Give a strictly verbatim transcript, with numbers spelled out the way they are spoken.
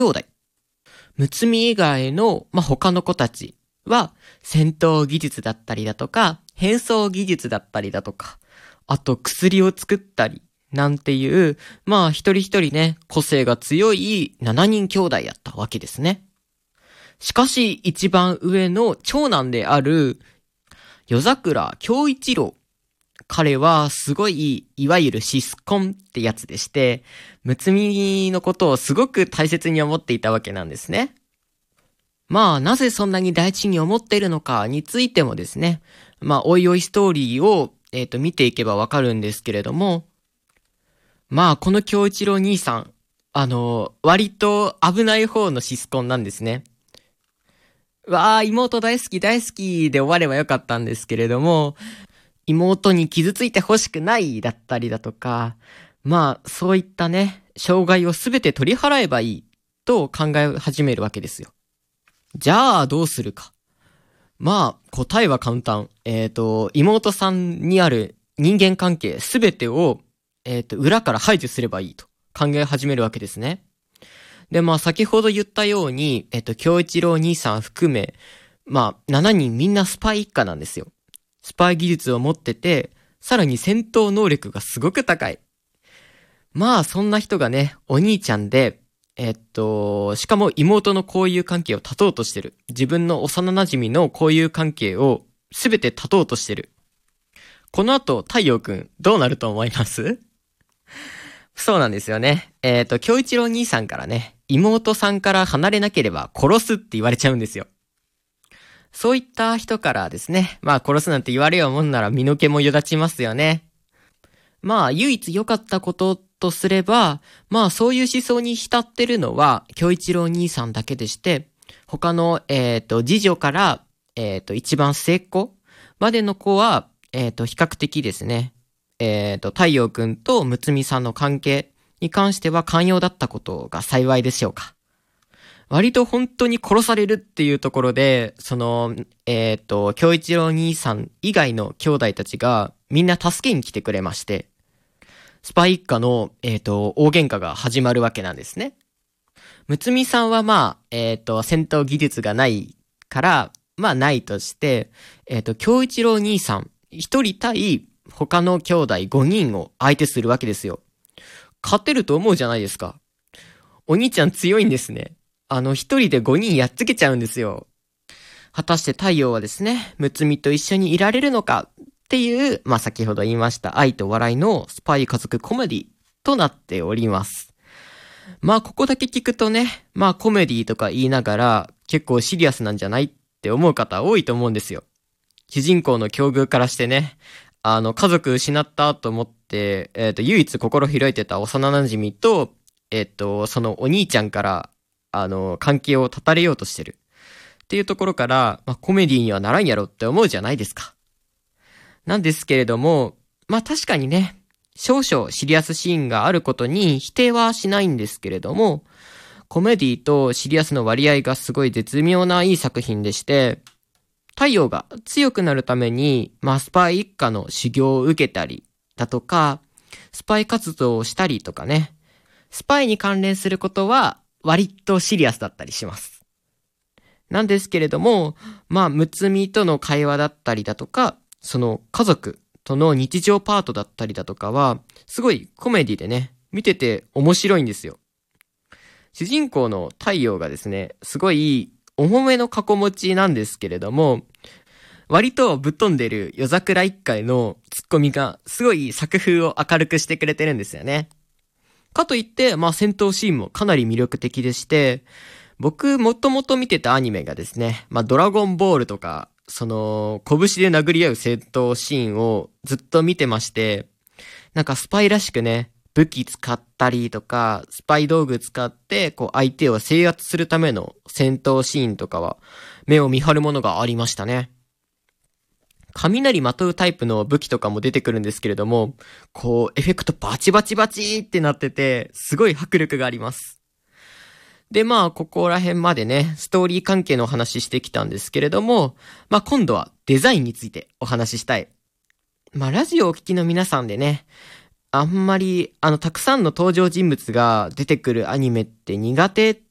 弟。むつみ以外の、まあ、他の子たちは戦闘技術だったりだとか、変装技術だったりだとか、あと薬を作ったりなんていう、まあ一人一人ね、個性が強いしちにん兄弟やったわけですね。しかし一番上の長男である夜桜恭一郎。彼はすごい、いわゆるシスコンってやつでして、むつみのことをすごく大切に思っていたわけなんですね。まあ、なぜそんなに大事に思っているのかについてもですね、まあ、おいおいストーリーを、えっと、見ていけばわかるんですけれども、まあ、この京一郎兄さん、あの、割と危ない方のシスコンなんですね。わあ、妹大好き大好きで終わればよかったんですけれども、妹に傷ついてほしくないだったりだとか、まあ、そういったね、障害をすべて取り払えばいいと考え始めるわけですよ。じゃあ、どうするか。まあ、答えは簡単。えっと、妹さんにある人間関係すべてを、えっと、裏から排除すればいいと考え始めるわけですね。で、まあ、先ほど言ったように、えっと、京一郎兄さん含め、まあ、しちにんみんなスパイ一家なんですよ。スパイ技術を持ってて、さらに戦闘能力がすごく高い。まあ、そんな人がね、お兄ちゃんで、えっと、しかも妹の交友関係を断とうとしてる。自分の幼馴染の交友関係をすべて断とうとしてる。この後、太陽くん、どうなると思います？そうなんですよね。えっと、京一郎兄さんからね、妹さんから離れなければ殺すって言われちゃうんですよ。そういった人からですね、まあ殺すなんて言われようもんなら身の毛もよだちますよね。まあ唯一良かったこととすれば、まあそういう思想に浸ってるのは京一郎兄さんだけでして、他の、えっと、次女から、えっと、一番末っ子までの子は、えっと、比較的ですね、えっと、太陽くんとむつみさんの関係に関しては寛容だったことが幸いでしょうか。割と本当に殺されるっていうところで、その、えっと、京一郎兄さん以外の兄弟たちがみんな助けに来てくれまして、スパイ一家の、えっと、大喧嘩が始まるわけなんですね。むつみさんはまあ、えっと、戦闘技術がないから、まあないとして、えっと、京一郎兄さん一人対他の兄弟ごにんを相手するわけですよ。勝てると思うじゃないですか。お兄ちゃん強いんですね。あの一人でごにんやっつけちゃうんですよ。果たして太陽はですね、むつみと一緒にいられるのかっていう、まあ先ほど言いました愛と笑いのスパイ家族コメディとなっております。まあここだけ聞くとね、まあコメディとか言いながら結構シリアスなんじゃないって思う方多いと思うんですよ。主人公の境遇からしてね、あの家族失ったと思って、えっと唯一心開いてた幼馴染と、えっとそのお兄ちゃんからあの関係を断たれようとしてるっていうところから、まあコメディにはならんやろって思うじゃないですか。なんですけれども、まあ確かにね、少々シリアスシーンがあることに否定はしないんですけれども、コメディとシリアスの割合がすごい絶妙ないい作品でして、太陽が強くなるために、まあスパイ一家の修行を受けたりだとか、スパイ活動をしたりとかね、スパイに関連することは割とシリアスだったりします。なんですけれども、まあむつみとの会話だったりだとか、その家族との日常パートだったりだとかは、すごいコメディでね、見てて面白いんですよ。主人公の太陽がですね、すごい重めの過去持ちなんですけれども、割とぶっ飛んでる夜桜一家へのツッコミがすごい作風を明るくしてくれてるんですよね。かといって、まあ戦闘シーンもかなり魅力的でして、僕もともと見てたアニメがですね、まあドラゴンボールとか、その、拳で殴り合う戦闘シーンをずっと見てまして、なんかスパイらしくね、武器使ったりとか、スパイ道具使って、こう相手を制圧するための戦闘シーンとかは、目を見張るものがありましたね。雷まとうタイプの武器とかも出てくるんですけれども、こう、エフェクトバチバチバチってなってて、すごい迫力があります。で、まあ、ここら辺までね、ストーリー関係のお話ししてきたんですけれども、まあ、今度はデザインについてお話ししたい。まあ、ラジオをお聞きの皆さんでね、あんまり、あの、たくさんの登場人物が出てくるアニメって苦手っ